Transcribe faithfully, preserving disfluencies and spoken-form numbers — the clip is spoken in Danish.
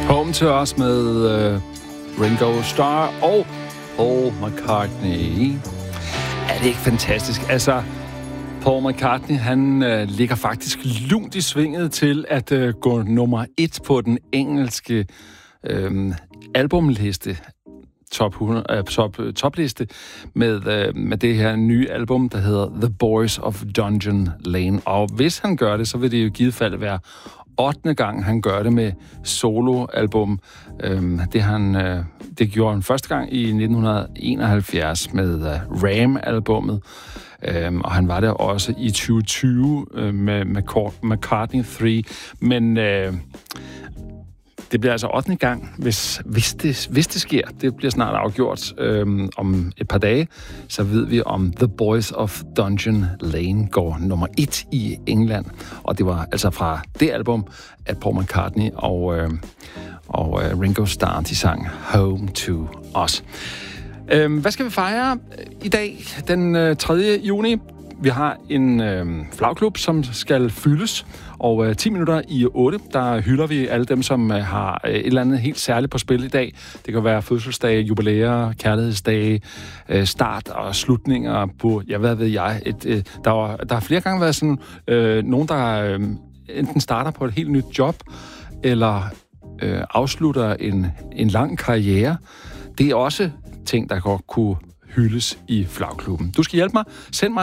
Home to Us med uh, Ringo Starr og Paul McCartney. Er det ikke fantastisk? Altså, Paul McCartney, han uh, ligger faktisk lunt i svinget til at uh, gå nummer et på den engelske uh, albumliste. Top, hundrede, uh, top, uh, topliste med, uh, med det her nye album, der hedder The Boys of Dungeon Lane. Og hvis han gør det, så vil det jo i givet fald være ottende gang, han gør det med soloalbum. Øhm, det, han, øh, det gjorde han første gang i nitten enoghalvfjerds med uh, Ram-albummet. Øhm, og han var der også i tyve tyve øh, med, med McCartney tre. Men øh, det bliver altså ottende gang, hvis, hvis, det, hvis det sker. Det bliver snart afgjort øhm, om et par dage. Så ved vi, om The Boys of Dungeon Lane går nummer et i England. Og det var altså fra det album, at Paul McCartney og, øh, og øh, Ringo Starr, de sang Home to Us. Øhm, hvad skal vi fejre i dag, den øh, tredje juni? Vi har en øh, flagklub, som skal fyldes, og øh, ti minutter i otte, der hylder vi alle dem, som øh, har øh, et eller andet helt særligt på spil i dag. Det kan være fødselsdage, jubilæer, kærlighedsdage, øh, start og slutninger på, ja, hvad ved jeg. Et, øh, der, var, der har flere gange været sådan øh, nogen, der øh, enten starter på et helt nyt job, eller øh, afslutter en, en lang karriere. Det er også ting, der godt kunne hyldes i flagklubben. Du skal hjælpe mig. Send mig